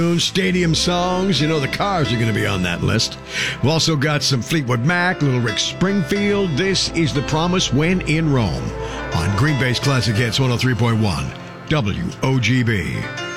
Stadium songs. You know, the Cars are going to be on that list. We've also got some Fleetwood Mac, Little Rick Springfield. This is The Promise When in Rome on Green Bay's Classic Hits 103.1 WOGB.